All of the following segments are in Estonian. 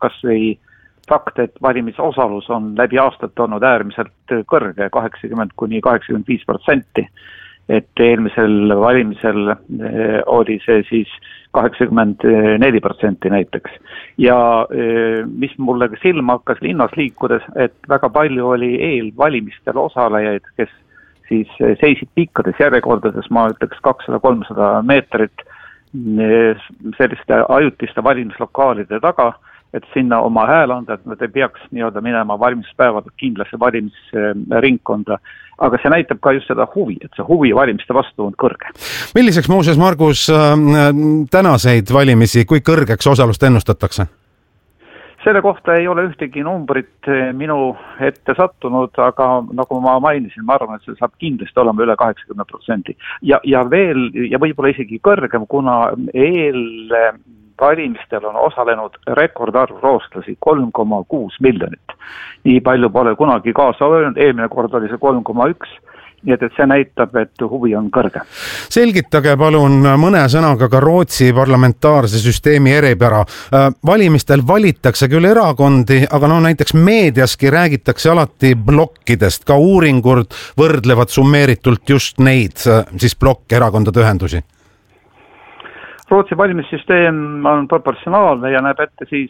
kas või fakt, et valimisosalus on läbi aastat olnud äärmiselt kõrge, 80–85%. Et eelmisel valimisel oli see siis 84% näiteks. Ja mis mulle silma hakkas linnas liikudes, et väga palju oli eelvalimistel osalejaid, kes siis seisid pikkades järjekordades, ma ütleks 200-300 meetrit selliste ajutiste valimislokaalide taga, et sinna oma hääl anda, et nad ei peaks nii-öelda minema valimispäevad kindlasse valimisringkonda. Aga see näitab ka just seda huvi, et see huvi valimiste vastu on kõrge. Milliseks muuseas, Margus, tänaseid valimisi, kui kõrgeks osalust ennustatakse? Selle kohta ei ole ühtegi numbrit minu ette sattunud, aga nagu ma mainisin, ma arvan, et see saab kindlasti olema üle 80%. Ja võib-olla isegi kõrgem, kuna eelvalimistel on osalenud rekordarv rootslasi 3,6 miljonit. Nii palju pole kunagi kaasa öelnud, eelmine kord oli see 3,1. Nii et see näitab, et huvi on kõrge. Selgitage palun mõne sõnaga ka Rootsi parlamentaarse süsteemi eripära. Valimistel valitakse küll erakondi, aga näiteks meediaski räägitakse alati blokkidest. Ka uuringud võrdlevad summeeritult just neid, siis blokk-erakondade ühendusi. Rootsi valimissüsteem on proportsionaalne ja näeb ette siis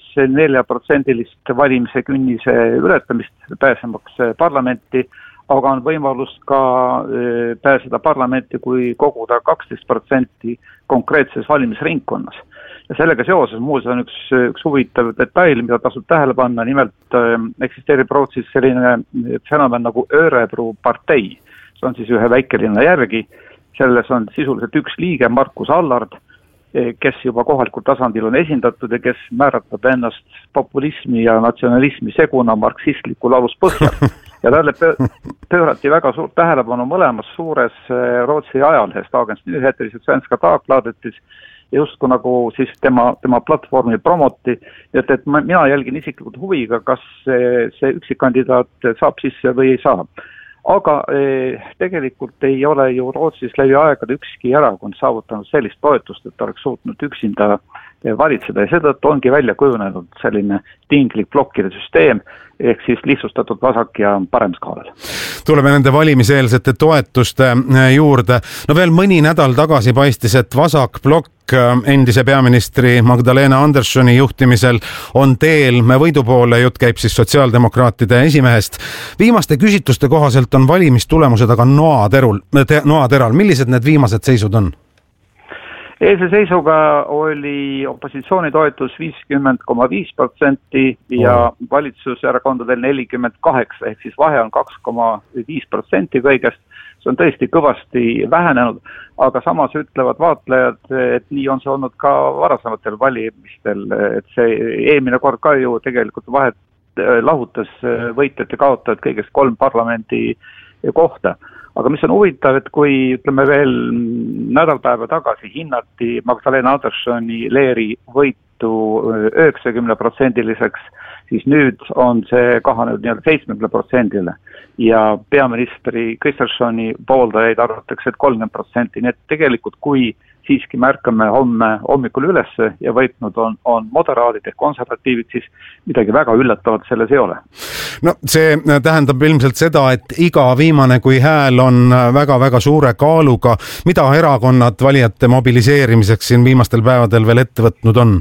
4% valimise künnise ületamist pääsemaks parlamenti, aga on võimalus ka pääseda parlamenti, kui koguda 12% konkreetses valimisringkonnas. Ja sellega seoses muuseas on üks huvitav detail, mida tasub tähele panna, nimelt eksisteerib Rootsis selline fenomen nagu Örebro partei. See on siis ühe väikelinna järgi, selles on sisuliselt üks liige, Markus Allard, kes juba kohalikul tasandil on esindatud ja kes määratab ennast populismi ja natsionalismi seguna marksistlikul aluspõhjal. Ja talle pöörati väga suurt tähelepanu mõlemas suures Rootsi ajalehes, Dagens Nyheter ja Svenska Dagbladetis, justkui nagu siis tema platvormi promoti, et mina jälgin isiklikult huviga, kas see üksikkandidaat saab sisse või ei saa. Aga tegelikult ei ole ju Rootsis läbi aegade ükski erakond saavutanud sellist toetust, et oleks suutnud üksinda valitseda ja seetõttu ongi välja kujunenud selline tinglik blokkide süsteem, ehk siis lihtsustatud vasak ja parem skaalal. Tuleme nende valimiseelsete toetuste juurde. No veel mõni nädal tagasi paistis, et vasak blokk endise peaministri Magdalena Anderssoni juhtimisel on teel võidu poole, jutt käib siis sotsiaaldemokraatide esimehest. Viimaste küsitluste kohaselt on valimistulemused aga noateral. Millised need viimased seisud on? Eelse seisuga oli opositsiooni toetus 50,5% ja valitsuserakondadel 48%, ehk siis vahe on 2,5% kõigest. See on tõesti kõvasti vähenenud, aga samas ütlevad vaatlejad, et nii on see olnud ka varasematel valimistel, et see eelmine kord ka ju tegelikult vahet lahutas võitjad ja kaotajad kõigest 3 parlamendi kohta. Aga mis on huvitav, et kui ütleme veel nädalpäeva tagasi hinnati Magdalena Anderssoni leeri võitu 90%-liseks, siis nüüd on see kahanenud 70%-le ja peaministri Kristerssoni pooldajaid arvatakse, et 30%, nii et tegelikult kui siiski märkame homme hommikul ülesse ja võitnud on moderaadid ja konservatiivid, siis midagi väga üllatavat selles ei ole. No see tähendab ilmselt seda, et iga viimane kui hääl on väga-väga suure kaaluga. Mida erakonnad valijate mobiliseerimiseks siin viimastel päevadel veel ette võtnud on?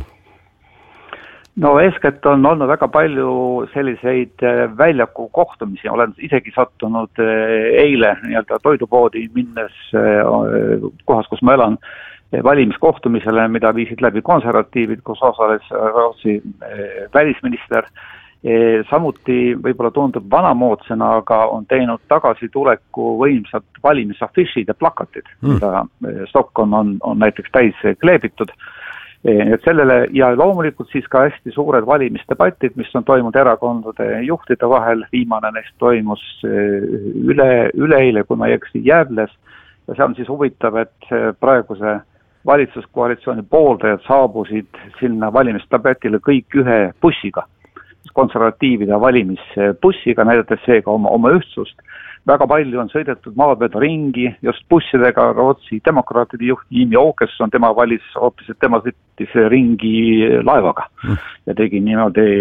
No eeskätt on olnud väga palju selliseid väljaku kohtumisi, olen isegi sattunud eile toidupoodi minnes kohas, kus ma elan, valimiskohtumisele, mida viisid läbi konservatiivid, kus osales Rootsi välisminister. Samuti võib-olla tundub vanamoodsena, aga on teinud tagasituleku võimsad valimisafišid ja plakatid, mida Stockholm on näiteks täis kleebitud. Et sellele ja loomulikult siis ka hästi suured valimisdebatid, mis on toimunud erakondade juhtide vahel. Viimane neist toimus üleeile, kui ma ei eksi, Gävles. Ja see on siis huvitav, et praeguse valitsuskoalitsiooni pooldajad saabusid sinna valimisdebatile kõik ühe bussiga, konservatiivide valimisbussiga, näidates seega oma ühtsust. Väga palju on sõidetud maapööda ringi, just bussidega. Rootsi demokraatide juht Jimmie Åkesson, tema valis hoopis, et tema sõitis ringi laevaga ja tegi niimoodi